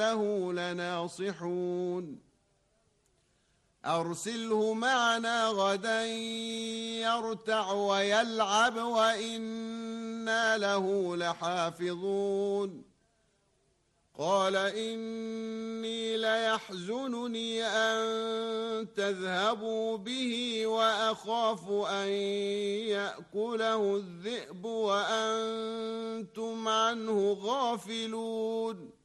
له لناصحون أرسله معنا غدا يرتع ويلعب وإنا له لحافظون قال إني ليحزنني أن تذهبوا به وأخاف أن يأكله الذئب وأنتم عنه غافلون